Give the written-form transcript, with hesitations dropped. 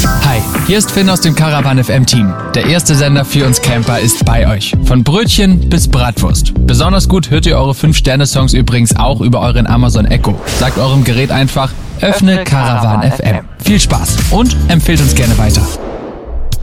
Hi, hier ist Finn aus dem Caravan FM Team. Der erste Sender für uns Camper ist bei euch. Von Brötchen bis Bratwurst. Besonders gut hört ihr eure 5-Sterne-Songs übrigens auch über euren Amazon Echo. Sagt eurem Gerät einfach, öffne Caravan FM. Viel Spaß und empfehlt uns gerne weiter.